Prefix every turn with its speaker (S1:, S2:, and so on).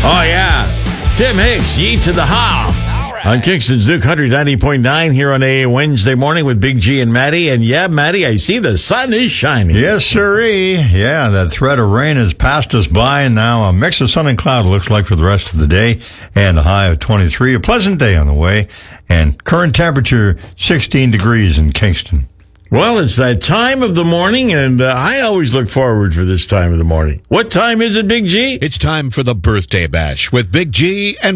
S1: Oh, yeah. Tim Hicks, yeet to the how. On Kingston's New Country 90.9 here on a Wednesday morning with Big G and Maddie. And yeah, Maddie, I see the sun is shining.
S2: Yes, sirree. Yeah, that threat of rain has passed us by, and now a mix of sun and cloud looks like for the rest of the day, and a high of 23. A pleasant day on the way, and current temperature 16 degrees in Kingston.
S1: Well, it's that time of the morning, and I always look forward for this time of the morning. What time is it, Big G?
S3: It's time for the Birthday Bash with Big G and